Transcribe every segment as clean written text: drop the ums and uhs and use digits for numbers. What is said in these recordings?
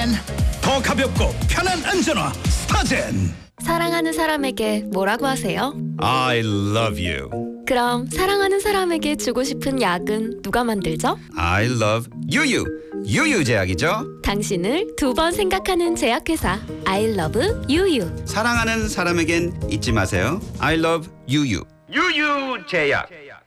더 가볍고 편한 안전화 스타젠. 사랑하는 사람에게 뭐라고 하세요? I love you. 그럼 사랑하는 사람에게 주고 싶은 약은 누가 만들죠? I love 유유. 유유제약이죠. 당신을 두 번 생각하는 제약회사 I love 유유. 사랑하는 사람에겐 잊지 마세요. I love 유유. 유유제약.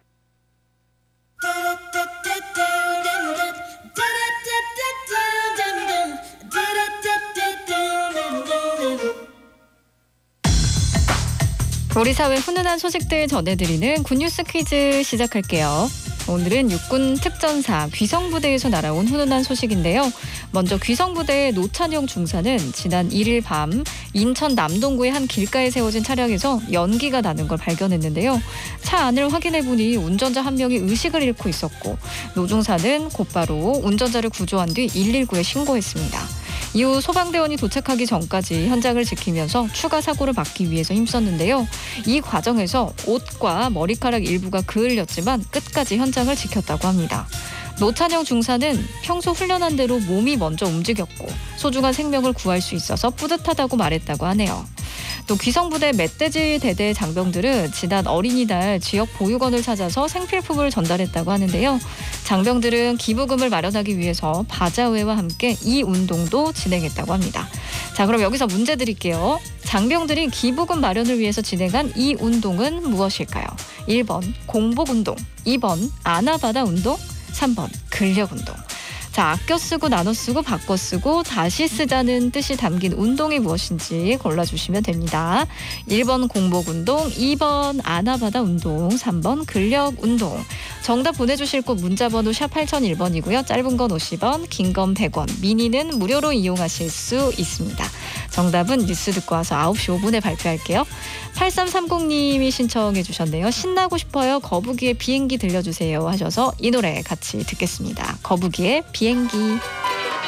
우리 사회 훈훈한 소식들 전해드리는 굿뉴스 퀴즈 시작할게요. 오늘은 육군 특전사 귀성부대에서 날아온 훈훈한 소식인데요. 먼저 귀성부대의 노찬영 중사는 지난 1일 밤 인천 남동구의 한 길가에 세워진 차량에서 연기가 나는 걸 발견했는데요. 차 안을 확인해보니 운전자 한 명이 의식을 잃고 있었고 노 중사는 곧바로 운전자를 구조한 뒤 119에 신고했습니다. 이후 소방대원이 도착하기 전까지 현장을 지키면서 추가 사고를 막기 위해서 힘썼는데요. 이 과정에서 옷과 머리카락 일부가 그을렸지만 끝까지 현장을 지켰다고 합니다. 노찬영 중사는 평소 훈련한 대로 몸이 먼저 움직였고 소중한 생명을 구할 수 있어서 뿌듯하다고 말했다고 하네요. 또 귀성부대 멧돼지 대대 장병들은 지난 어린이날 지역 보육원을 찾아서 생필품을 전달했다고 하는데요. 장병들은 기부금을 마련하기 위해서 바자회와 함께 이 운동도 진행했다고 합니다. 자, 그럼 여기서 문제 드릴게요. 장병들이 기부금 마련을 위해서 진행한 이 운동은 무엇일까요? 1번 공복운동, 2번 아나바다 운동, 3번 근력운동. 자, 아껴 쓰고 나눠 쓰고 바꿔 쓰고 다시 쓰자는 뜻이 담긴 운동이 무엇인지 골라주시면 됩니다. 1번 공복운동, 2번 아나바다 운동, 3번 근력운동. 정답 보내주실 곳 문자번호 샵 8001번이고요. 짧은 건 50원, 긴 건 100원, 미니는 무료로 이용하실 수 있습니다. 정답은 뉴스 듣고 와서 9시 5분에 발표할게요. 8330님이 신청해 주셨네요. 신나고 싶어요. 거북이의 비행기 들려주세요 하셔서 이 노래 같이 듣겠습니다. 거북이의 비행기.